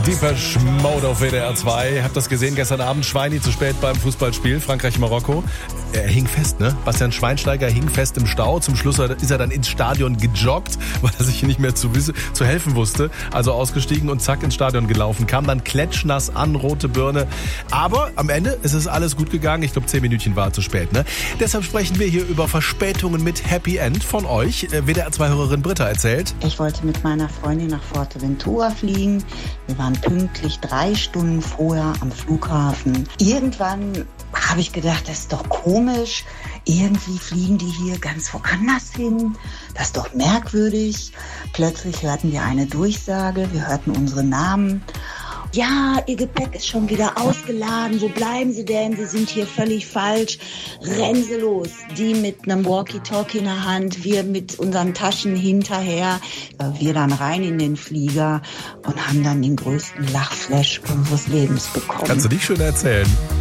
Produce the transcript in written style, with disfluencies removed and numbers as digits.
Depeche Mode auf WDR 2. Habt das gesehen gestern Abend? Schweini zu spät beim Fußballspiel Frankreich-Marokko. Er hing fest, ne? Bastian Schweinsteiger hing fest im Stau. Zum Schluss ist er dann ins Stadion gejoggt, weil er sich nicht mehr zu helfen wusste. Also ausgestiegen und zack ins Stadion gelaufen. Kam dann klatschnass an, rote Birne. Aber am Ende ist es alles gut gegangen. Ich glaube, 10 Minütchen war zu spät, ne? Deshalb sprechen wir hier über Verspätungen mit Happy End von euch. WDR 2-Hörerin Britta erzählt. Ich wollte mit meiner Freundin nach Fuerteventura fliegen. Wir waren pünktlich 3 Stunden vorher am Flughafen. Irgendwann habe ich gedacht, das ist doch komisch. Irgendwie fliegen die hier ganz woanders hin. Das ist doch merkwürdig. Plötzlich hörten wir eine Durchsage. Wir hörten unsere Namen. Ja, Ihr Gepäck ist schon wieder ausgeladen. Wo bleiben Sie denn? Sie sind hier völlig falsch. Rennen Sie los. Die mit einem Walkie-Talkie in der Hand, wir mit unseren Taschen hinterher. Wir dann rein in den Flieger und haben dann den größten Lachflash unseres Lebens bekommen. Kannst du nicht schön erzählen?